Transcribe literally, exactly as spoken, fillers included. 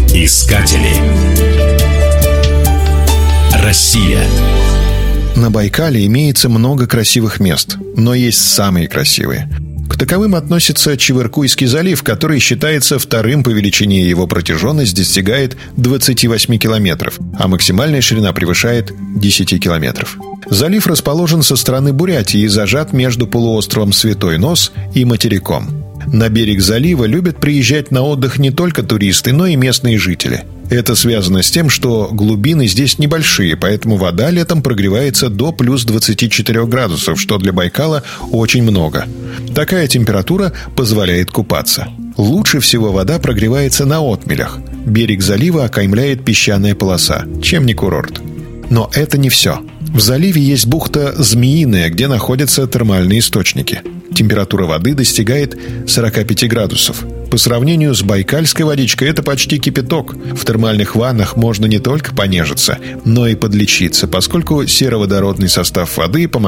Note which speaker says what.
Speaker 1: Искатели. Россия.
Speaker 2: На Байкале имеется много красивых мест, но есть самые красивые. К таковым относится Чевыркуйский залив, который считается вторым по величине. Его протяженность достигает двадцати восьми километров, а максимальная ширина превышает десять километров. Залив расположен со стороны Бурятии и зажат между полуостровом Святой Нос и материком. На берег залива любят приезжать на отдых не только туристы, но и местные жители. Это связано с тем, что глубины здесь небольшие, поэтому вода летом прогревается до плюс двадцати четырёх градусов, что для Байкала очень много. Такая температура позволяет купаться. Лучше всего вода прогревается на отмелях. Берег залива окаймляет песчаная полоса, чем не курорт. Но это не все. В заливе есть бухта Змеиная, где находятся термальные источники. Температура воды достигает сорока пяти градусов. По сравнению с байкальской водичкой это почти кипяток. В термальных ваннах можно не только понежиться, но и подлечиться, поскольку сероводородный состав воды помогает